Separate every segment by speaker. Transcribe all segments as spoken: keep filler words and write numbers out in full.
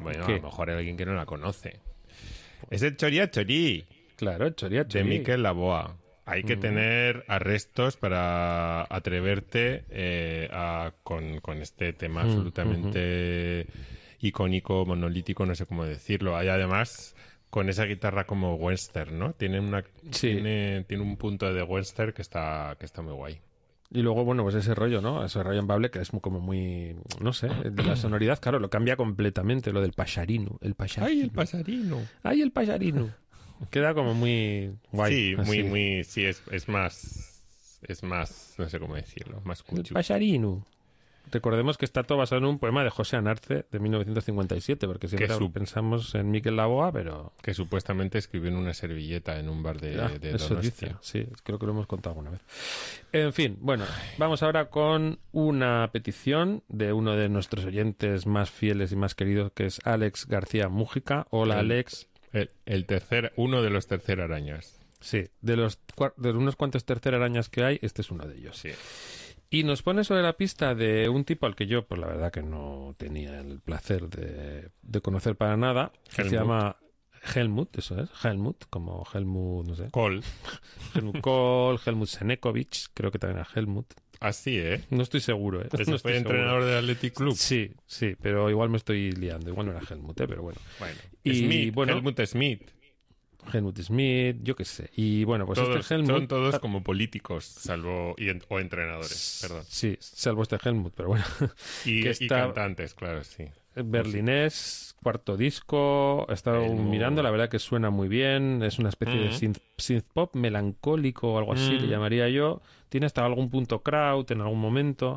Speaker 1: Bueno,
Speaker 2: ¿Qué?
Speaker 1: a lo mejor hay alguien que no la conoce. Es el Choria Chorí,
Speaker 2: Claro, Choria
Speaker 1: de
Speaker 2: Chorí.
Speaker 1: Miquel Laboa. Hay que
Speaker 2: Mm.
Speaker 1: tener arrestos para atreverte eh, a, con, con este tema
Speaker 2: Mm,
Speaker 1: absolutamente icónico, monolítico, no sé cómo decirlo. Hay además con esa guitarra como western, ¿no? Tiene una
Speaker 2: Sí.
Speaker 1: tiene, tiene un punto de western que está que está muy guay.
Speaker 2: Y luego, bueno, pues ese rollo, ¿no? Ese rollo embable que es muy- como muy, no sé, de la sonoridad, claro, lo cambia completamente, lo del pasarino, el pasarino.
Speaker 1: ¡Ay, el pasarino!
Speaker 2: ¡Ay, el pasarino! Queda como muy guay.
Speaker 1: Sí,
Speaker 2: así.
Speaker 1: muy, muy, sí, es, es más, es más, no sé cómo decirlo, más
Speaker 2: El
Speaker 1: cuchu.
Speaker 2: pasarino. Recordemos que está todo basado en un poema de José Anarce de mil novecientos cincuenta y siete, porque siempre
Speaker 1: Que su-
Speaker 2: pensamos en Miquel Laboa, pero...
Speaker 1: Que supuestamente escribió en una servilleta en un bar de,
Speaker 2: Ah,
Speaker 1: de
Speaker 2: eso dice,
Speaker 1: Donostia.
Speaker 2: sí, creo que lo hemos contado alguna vez. En fin, bueno, vamos ahora con una petición de uno de nuestros oyentes más fieles y más queridos, que es Alex García Mújica. Hola,
Speaker 1: El-
Speaker 2: Alex.
Speaker 1: El, el tercer, uno de los tercer arañas.
Speaker 2: Sí, de los cua- de unos cuantos tercer arañas que hay, este es uno de ellos.
Speaker 1: Sí.
Speaker 2: Y nos pone sobre la pista de un tipo al que yo, pues la verdad que no tenía el placer de, de conocer para nada, que se
Speaker 1: Helmut.
Speaker 2: llama Helmut, eso es, Helmut, como Helmut, no sé,
Speaker 1: Col.
Speaker 2: Helmut Kohl, Helmut Senekovic, creo que también era Helmut.
Speaker 1: Así, ¿eh?
Speaker 2: No estoy seguro, ¿eh?
Speaker 1: Ese
Speaker 2: No
Speaker 1: fue
Speaker 2: estoy
Speaker 1: entrenador
Speaker 2: seguro.
Speaker 1: del Athletic Club.
Speaker 2: Sí, sí, pero igual me estoy liando. Igual no era Helmut, ¿eh? Pero bueno.
Speaker 1: Bueno.
Speaker 2: Y,
Speaker 1: Smith,
Speaker 2: bueno,
Speaker 1: Helmut Smith.
Speaker 2: Helmut Smith, yo qué sé. Y bueno, pues
Speaker 1: Todos,
Speaker 2: este Helmut...
Speaker 1: son todos como políticos, salvo, y en- o entrenadores, perdón.
Speaker 2: Sí, salvo este Helmut, pero bueno.
Speaker 1: Y,
Speaker 2: que
Speaker 1: y
Speaker 2: está-
Speaker 1: cantantes, claro, sí.
Speaker 2: Berlinés, cuarto disco, he estado
Speaker 1: Helmut.
Speaker 2: mirando, la verdad que suena muy bien, es una especie de
Speaker 1: Mm.
Speaker 2: synth, synth pop melancólico o algo así,
Speaker 1: Mm.
Speaker 2: le llamaría yo. Tiene hasta algún punto kraut en algún momento.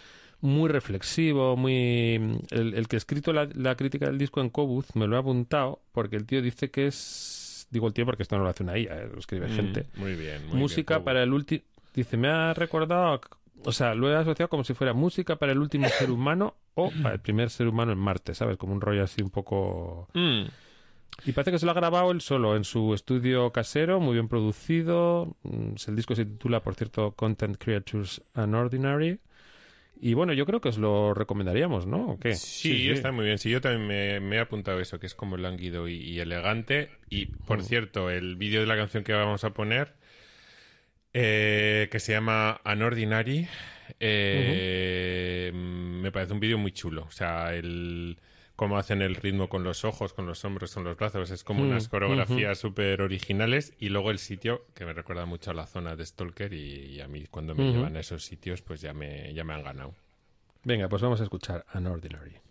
Speaker 2: Muy reflexivo, muy... El, el que ha escrito la, la crítica del disco en Cobuz me lo ha apuntado porque el tío dice que es... Digo el tío porque esto no lo hace una I A, ¿eh? Lo escribe
Speaker 1: Mm,
Speaker 2: gente.
Speaker 1: Muy bien, muy
Speaker 2: Música
Speaker 1: bien.
Speaker 2: para el último... Dice, me ha recordado... a- O sea, lo he asociado como si fuera música para el último ser humano o para el primer ser humano en Marte, ¿sabes? Como un rollo así un poco...
Speaker 1: Mm.
Speaker 2: Y parece que se lo ha grabado él solo en su estudio casero, muy bien producido. Mm, El disco se titula, por cierto, Content Creatures Unordinary. Y bueno, yo creo que os lo recomendaríamos, ¿no? ¿O qué?
Speaker 1: Sí, está muy bien. Sí, yo también me, me he apuntado eso, que es como lánguido y, y elegante. Y, por
Speaker 2: Mm.
Speaker 1: cierto, el vídeo de la canción que vamos a poner, eh, que se llama Unordinary, eh, me parece un vídeo muy chulo. O sea, el cómo hacen el ritmo con los ojos, con los hombros, con los brazos, es como
Speaker 2: Mm,
Speaker 1: unas coreografías súper originales. Y luego el sitio, que me recuerda mucho a la zona de Stalker, y, y a mí cuando me
Speaker 2: Ujú.
Speaker 1: llevan a esos sitios, pues ya me, ya me han ganado.
Speaker 2: Venga, pues vamos a escuchar Unordinary.